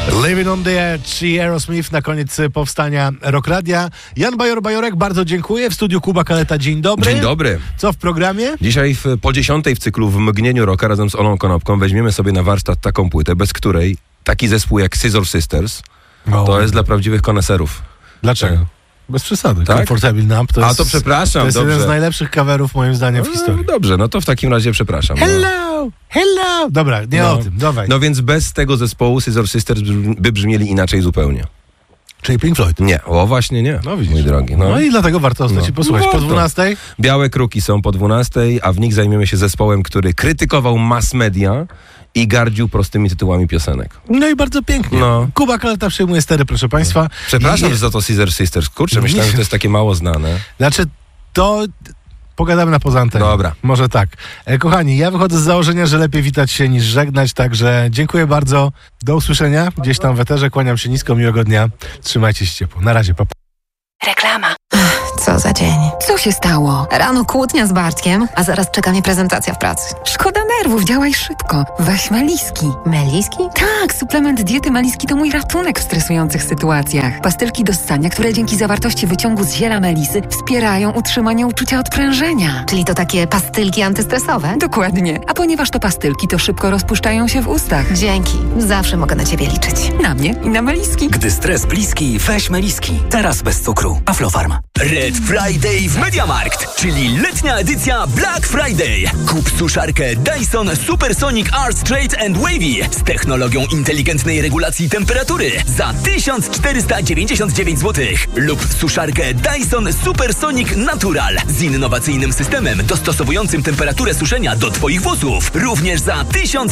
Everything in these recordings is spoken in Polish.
Living on the Edge i Aerosmith na koniec powstania Rock Radia. Jan Bajorek, bardzo dziękuję. W studiu Kuba Kaleta, dzień dobry. Dzień dobry. Co w programie? Dzisiaj po 10 w cyklu W mgnieniu rocka razem z Olą Konopką weźmiemy sobie na warsztat taką płytę, bez której taki zespół jak Scissor Sisters to jest dla prawdziwych koneserów. Dlaczego? Bez przesady. Tak? Comfortable Numb to przepraszam, to jest dobrze. jeden z najlepszych coverów moim zdaniem w historii. Dobrze, no to w takim razie przepraszam. Hello! Dobra, nie o tym, dawaj. No więc bez tego zespołu Scissor Sisters by brzmieli inaczej zupełnie. Czyli Pink Floyd. Nie, właśnie nie, No widzisz. mój drogi. No i dlatego warto ostać i posłuchać. Po 12:00? Białe Kruki są po 12:00, a w nich zajmiemy się zespołem, który krytykował mass media i gardził prostymi tytułami piosenek. No i bardzo pięknie. No. Kuba Kaleta przyjmuje stery, proszę państwa. Przepraszam za to Scissor Sisters. Kurczę, myślałem, że to jest takie mało znane. Znaczy, to pogadamy na poza anteną. Dobra. Może tak. Kochani, ja wychodzę z założenia, że lepiej witać się niż żegnać, także dziękuję bardzo. Do usłyszenia gdzieś tam w eterze. Kłaniam się nisko, miłego dnia. Trzymajcie się ciepło. Na razie, pa. Reklama. Co za dzień. Co się stało? Rano kłótnia z Bartkiem, a zaraz czeka mnie prezentacja w pracy. Szkoda nerwów, działaj szybko. Weź Meliski. Meliski? Tak, suplement diety Meliski to mój ratunek w stresujących sytuacjach. Pastylki do ssania, które dzięki zawartości wyciągu z ziela melisy wspierają utrzymanie uczucia odprężenia. Czyli to takie pastylki antystresowe? Dokładnie. A ponieważ to pastylki, to szybko rozpuszczają się w ustach. Dzięki. Zawsze mogę na ciebie liczyć. Na mnie i na Meliski. Gdy stres bliski, weź Meliski. Teraz bez cukru. Aflofarm. Red Friday w MediaMarkt, czyli letnia edycja Black Friday. Kup suszarkę Dyson Supersonic R Straight and Wavy z technologią inteligentnej regulacji temperatury za 1499 zł lub suszarkę Dyson Supersonic Natural z innowacyjnym systemem dostosowującym temperaturę suszenia do Twoich włosów również za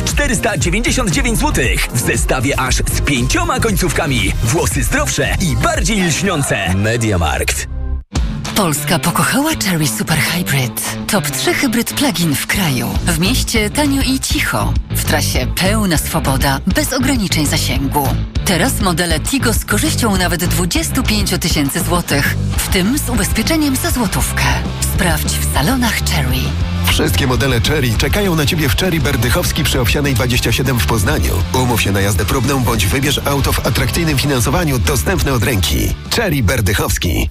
1499 zł w zestawie aż z 5 końcówkami. Włosy zdrowsze i bardziej lśniące. MediaMarkt. Polska pokochała Chery Super Hybrid. Top 3 hybryd plug-in w kraju. W mieście tanio i cicho. W trasie pełna swoboda, bez ograniczeń zasięgu. Teraz modele Tigo z korzyścią nawet 25 000 złotych, w tym z ubezpieczeniem za złotówkę. Sprawdź w salonach Chery. Wszystkie modele Chery czekają na Ciebie w Chery Berdychowski przy Owsianej 27 w Poznaniu. Umów się na jazdę próbną bądź wybierz auto w atrakcyjnym finansowaniu dostępne od ręki. Chery Berdychowski.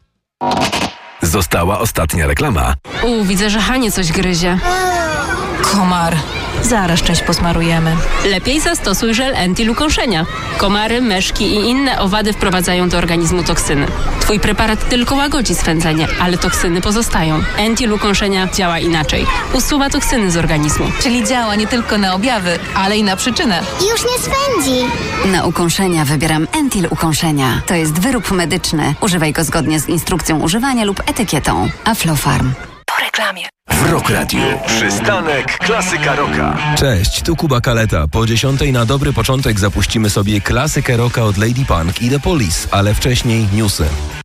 Została ostatnia reklama. Widzę, że Hanie coś gryzie. Komar. Zaraz część posmarujemy. Lepiej zastosuj żel Entil-ukąszenia. Komary, myszki i inne owady wprowadzają do organizmu toksyny. Twój preparat tylko łagodzi swędzenie, ale toksyny pozostają. Entil-ukąszenia działa inaczej. Usuwa toksyny z organizmu. Czyli działa nie tylko na objawy, ale i na przyczynę. Już nie swędzi. Na ukąszenia wybieram Entil-ukąszenia. To jest wyrób medyczny. Używaj go zgodnie z instrukcją używania lub etykietą. Aflofarm. Po reklamie. W Rock Radio. Przystanek klasyka rocka. Cześć, tu Kuba Kaleta. Po 10:00 na dobry początek zapuścimy sobie klasykę rocka od Lady Punk i The Police, ale wcześniej newsy.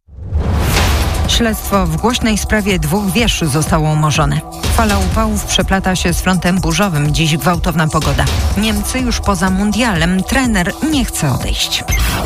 Śledztwo w głośnej sprawie 2 wież zostało umorzone. Fala upałów przeplata się z frontem burzowym. Dziś gwałtowna pogoda. Niemcy już poza mundialem. Trener nie chce odejść.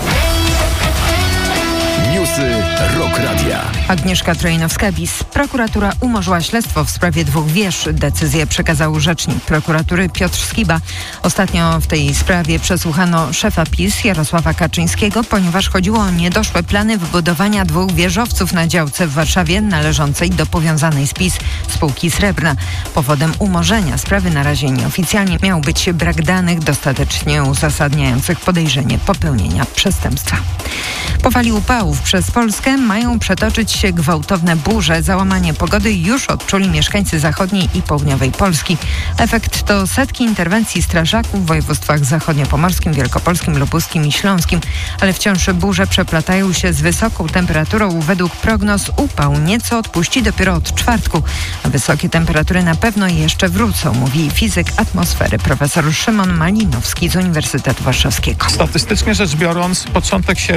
Newsy Rock Radia. Agnieszka Trojnowska-Bis. Prokuratura umorzyła śledztwo w sprawie 2 wież. Decyzję przekazał rzecznik prokuratury Piotr Skiba. Ostatnio w tej sprawie przesłuchano szefa PiS Jarosława Kaczyńskiego, ponieważ chodziło o niedoszłe plany wybudowania 2 wieżowców na działce w Warszawie należącej do powiązanej z PiS spółki Srebrna. Powodem umorzenia sprawy na razie nieoficjalnie miał być brak danych dostatecznie uzasadniających podejrzenie popełnienia przestępstwa. Po fali upałów przez Polskę mają przetoczyć się gwałtowne burze. Załamanie pogody już odczuli mieszkańcy zachodniej i południowej Polski. Efekt to setki interwencji strażaków w województwach zachodniopomorskim, wielkopolskim, lubuskim i śląskim. Ale wciąż burze przeplatają się z wysoką temperaturą. Według prognoz upał nieco odpuści dopiero od czwartku. A wysokie temperatury na pewno jeszcze wrócą, mówi fizyk atmosfery profesor Szymon Malinowski z Uniwersytetu Warszawskiego. Statystycznie rzecz biorąc, początek sierpnia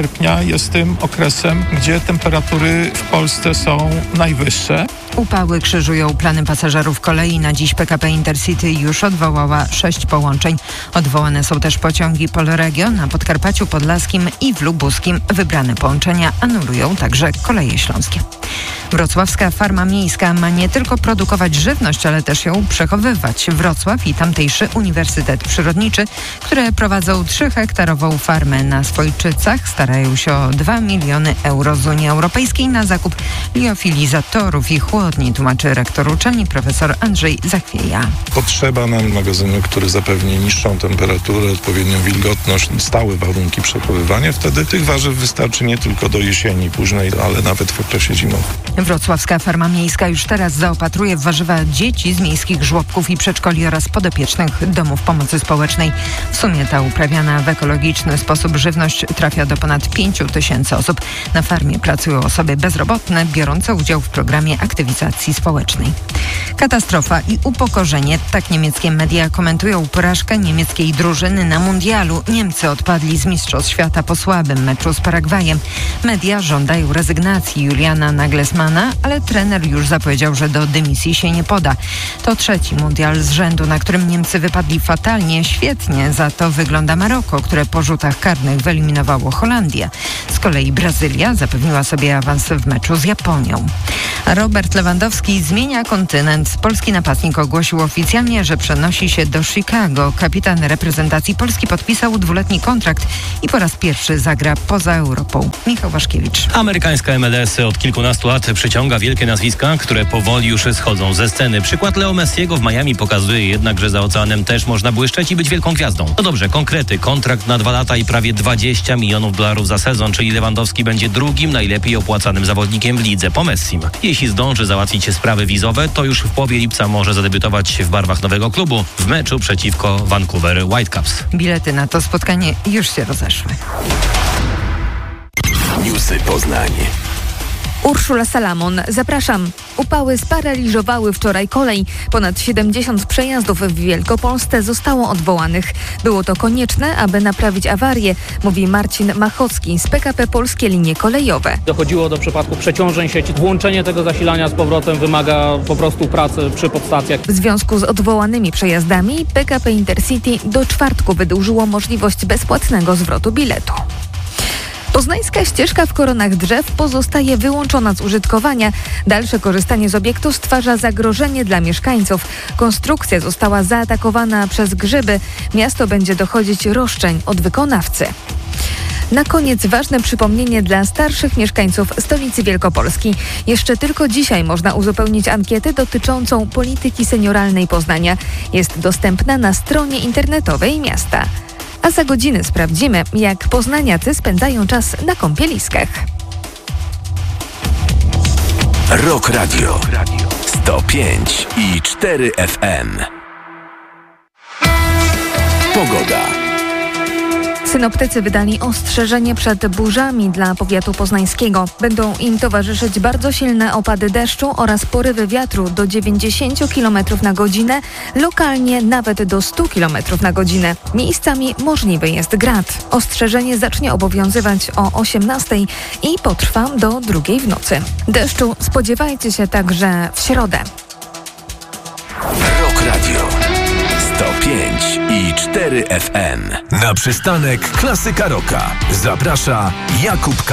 jest tym okresem, gdzie temperatury w Polsce są najwyższe. Upały krzyżują plany pasażerów kolei. Na dziś PKP Intercity już odwołała 6 połączeń. Odwołane są też pociągi Polregio na Podkarpaciu Podlaskim i w Lubuskim. Wybrane połączenia anulują także Koleje Śląskie. Wrocławska Farma Miejska ma nie tylko produkować żywność, ale też ją przechowywać. Wrocław i tamtejszy Uniwersytet Przyrodniczy, które prowadzą 3-hektarową farmę na Swojczycach, starają się o 2 miliony euro z Unii Europejskiej na zakup liofilizatorów i chłodni, tłumaczy rektor uczelni profesor Andrzej Zachwieja. Potrzeba nam magazynu, który zapewni niższą temperaturę, odpowiednią wilgotność, stałe warunki przechowywania. Wtedy tych warzyw wystarczy nie tylko do jesieni późnej, ale nawet w okresie zimowym. Wrocławska Farma Miejska już teraz zaopatruje w warzywa dzieci z miejskich żłobków i przedszkoli oraz podopiecznych domów pomocy społecznej. W sumie ta uprawiana w ekologiczny sposób żywność trafia do ponad 5 000 osób. Na farmie pracują osoby bezrobotne, biorące udział w programie aktywizacji społecznej. Katastrofa i upokorzenie. Tak niemieckie media komentują porażkę niemieckiej drużyny na mundialu. Niemcy odpadli z Mistrzostw Świata po słabym meczu z Paragwajem. Media żądają rezygnacji Juliana Nagelsmana, ale trener już zapowiedział, że do dymisji się nie poda. To 3. mundial z rzędu, na którym Niemcy wypadli fatalnie. Świetnie za to wygląda Maroko, które po rzutach karnych wyeliminowało Holandię. Z kolei Brazylia zapewniła sobie awans w meczu z Japonią. Robert Lewandowski zmienia kontynent. Polski napastnik ogłosił oficjalnie, że przenosi się do Chicago. Kapitan reprezentacji Polski podpisał 2-letni kontrakt i po raz pierwszy zagra poza Europą. Michał Waszkiewicz. Amerykańska MLS od kilkunastu lat przyciąga wielkie nazwiska, które powoli już schodzą ze sceny. Przykład Leo Messiego w Miami pokazuje jednak, że za oceanem też można błyszczeć i być wielką gwiazdą. No dobrze, konkrety. Kontrakt na 2 lata i prawie $20 milionów za sezon, czyli Lewandowski będzie drugim najlepiej opłacanym zawodnikiem w lidze po Messim. Jeśli zdąży załatwić sprawy wizowe, to już w połowie lipca może zadebiutować w barwach nowego klubu w meczu przeciwko Vancouver Whitecaps. Bilety na to spotkanie już się rozeszły. Newsy Poznań. Urszula Salamon, zapraszam. Upały sparaliżowały wczoraj kolej. Ponad 70 przejazdów w Wielkopolsce zostało odwołanych. Było to konieczne, aby naprawić awarię, mówi Marcin Machocki z PKP Polskie Linie Kolejowe. Dochodziło do przypadku przeciążeń sieci. Włączenie tego zasilania z powrotem wymaga po prostu pracy przy podstacjach. W związku z odwołanymi przejazdami PKP Intercity do czwartku wydłużyło możliwość bezpłatnego zwrotu biletu. Poznańska ścieżka w koronach drzew pozostaje wyłączona z użytkowania. Dalsze korzystanie z obiektu stwarza zagrożenie dla mieszkańców. Konstrukcja została zaatakowana przez grzyby. Miasto będzie dochodzić roszczeń od wykonawcy. Na koniec ważne przypomnienie dla starszych mieszkańców stolicy Wielkopolski. Jeszcze tylko dzisiaj można uzupełnić ankietę dotyczącą polityki senioralnej Poznania. Jest dostępna na stronie internetowej miasta. A za godzinę sprawdzimy, jak poznaniacy spędzają czas na kąpieliskach. Rock Radio 105,4 FM. Pogoda. Synoptycy wydali ostrzeżenie przed burzami dla powiatu poznańskiego. Będą im towarzyszyć bardzo silne opady deszczu oraz porywy wiatru do 90 km na godzinę, lokalnie nawet do 100 km na godzinę. Miejscami możliwy jest grad. Ostrzeżenie zacznie obowiązywać o 18 i potrwa do 2 w nocy. Deszczu spodziewajcie się także w środę. Rock Radio 105,4 FM. Na przystanek Klasyka Rocka zaprasza Jakub K.